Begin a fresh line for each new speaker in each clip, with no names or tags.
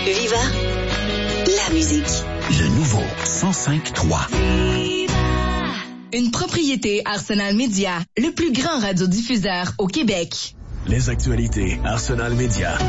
Viva, la musique.
Le nouveau 105.3.
Une propriété Arsenal Média, le plus grand radiodiffuseur au Québec.
Les actualités Arsenal Média.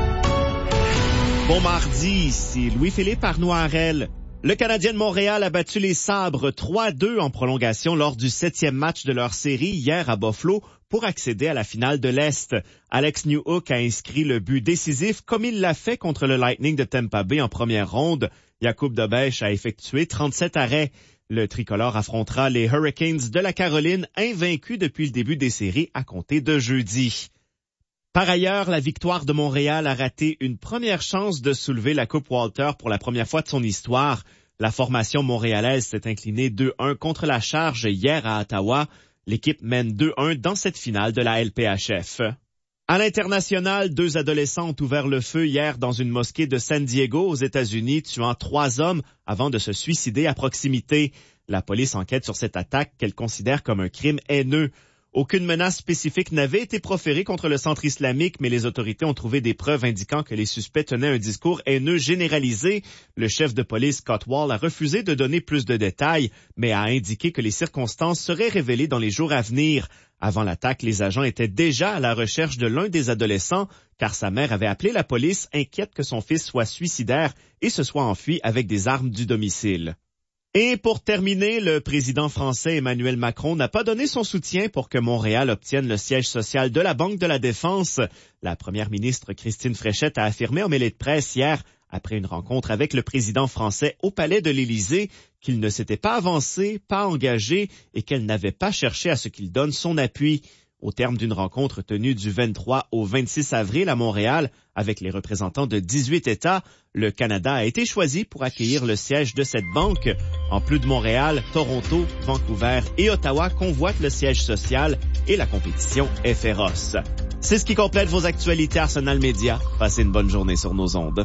Bon mardi, ici Louis-Philippe Arnoirel. Le Canadien de Montréal a battu les Sabres 3-2 en prolongation lors du 7e match de leur série hier à Buffalo pour accéder à la finale de l'Est. Alex Newhook a inscrit le but décisif comme il l'a fait contre le Lightning de Tampa Bay en première ronde. Jakub Dobeš a effectué 37 arrêts. Le tricolore affrontera les Hurricanes de la Caroline, invaincus depuis le début des séries à compter de jeudi. Par ailleurs, la Victoire de Montréal a raté une première chance de soulever la Coupe Walter pour la première fois de son histoire. La formation montréalaise s'est inclinée 2-1 contre la Charge hier à Ottawa. L'équipe mène 2-1 dans cette finale de la LPHF. À l'international, 2 adolescents ont ouvert le feu hier dans une mosquée de San Diego aux États-Unis, tuant 3 hommes avant de se suicider à proximité. La police enquête sur cette attaque qu'elle considère comme un crime haineux. Aucune menace spécifique n'avait été proférée contre le centre islamique, mais les autorités ont trouvé des preuves indiquant que les suspects tenaient un discours haineux généralisé. Le chef de police, Scott Wall, a refusé de donner plus de détails, mais a indiqué que les circonstances seraient révélées dans les jours à venir. Avant l'attaque, les agents étaient déjà à la recherche de l'un des adolescents, car sa mère avait appelé la police, inquiète que son fils soit suicidaire et se soit enfui avec des armes du domicile. Et pour terminer, le président français Emmanuel Macron n'a pas donné son soutien pour que Montréal obtienne le siège social de la Banque de la Défense. La première ministre Christine Fréchette a affirmé en mêlée de presse hier, après une rencontre avec le président français au palais de l'Élysée, qu'il ne s'était pas avancé, pas engagé et qu'elle n'avait pas cherché à ce qu'il donne son appui. Au terme d'une rencontre tenue du 23 au 26 avril à Montréal avec les représentants de 18 États, le Canada a été choisi pour accueillir le siège de cette banque. En plus de Montréal, Toronto, Vancouver et Ottawa convoitent le siège social et la compétition est féroce. C'est ce qui complète vos actualités Arsenal Média. Passez une bonne journée sur nos ondes.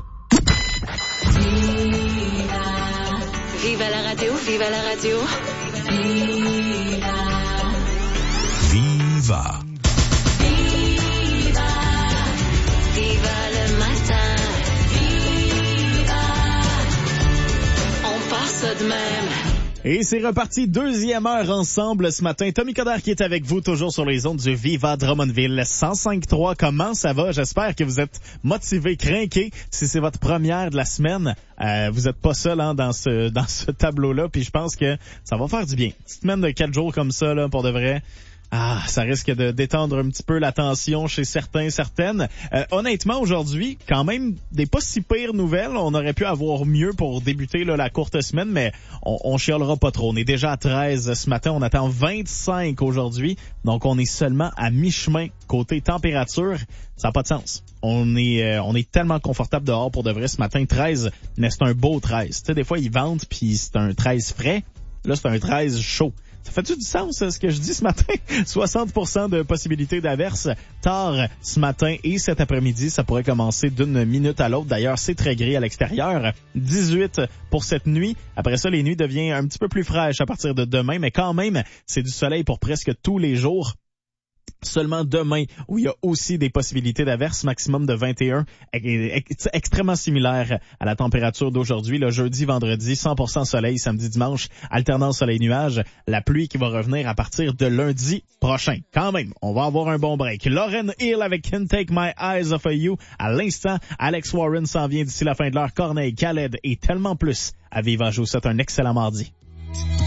Viva la radio, viva la radio.
Viva.
Viva, viva le matin. Viva, on part ça de même.
Et c'est reparti, 2e heure ensemble ce matin. Tommy Coderre qui est avec vous, toujours sur les ondes du Viva Drummondville 105.3. Comment ça va? J'espère que vous êtes motivés, crinqués. Si c'est votre première de la semaine, vous êtes pas seul dans ce tableau-là. Puis je pense que ça va faire du bien. Une semaine de 4 jours comme ça, là, pour de vrai. Ça risque de détendre un petit peu la tension chez certaines. Honnêtement, aujourd'hui, quand même, des pas si pires nouvelles. On aurait pu avoir mieux pour débuter la courte semaine, mais on chialera pas trop. On est déjà à 13 ce matin, on attend 25 aujourd'hui. Donc, on est seulement à mi-chemin côté température. Ça n'a pas de sens. On est tellement confortable dehors pour de vrai ce matin. 13, mais c'est un beau 13. Tu sais, des fois, ils vantent, puis c'est un 13 frais. Là, c'est un 13 chaud. Ça fait-tu du sens, ce que je dis ce matin? 60% de possibilité d'averse tard ce matin et cet après-midi. Ça pourrait commencer d'une minute à l'autre. D'ailleurs, c'est très gris à l'extérieur. 18 pour cette nuit. Après ça, les nuits deviennent un petit peu plus fraîches à partir de demain. Mais quand même, c'est du soleil pour presque tous les jours. Seulement demain, où il y a aussi des possibilités d'averse, maximum de 21, extrêmement similaire à la température d'aujourd'hui, le jeudi, vendredi, 100% soleil, samedi, dimanche, alternance soleil-nuage, la pluie qui va revenir à partir de lundi prochain. Quand même, on va avoir un bon break. Lauryn Hill avec Can't Take My Eyes Off of You. À l'instant, Alex Warren s'en vient d'ici la fin de l'heure. Corneille, Khaled et tellement plus à Viva. Je vous souhaite un excellent mardi.